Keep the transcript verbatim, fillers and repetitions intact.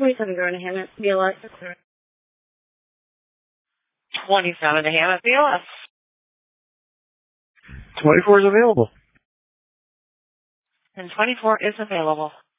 twenty-seven going to Hammett, B L S. twenty-seven to Hammett, B L S. twenty-four is available. And twenty-four is available.